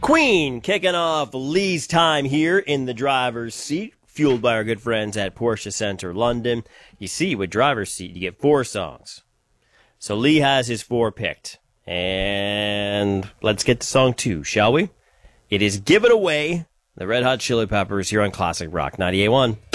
Queen kicking off Lee's time here in the driver's seat, fueled by our good friends at Porsche Center London. You see, with driver's seat, you get 4 songs. So Lee has his 4 picked. And let's get to song 2, shall we? It is Give It Away, the Red Hot Chili Peppers here on Classic Rock 98.1.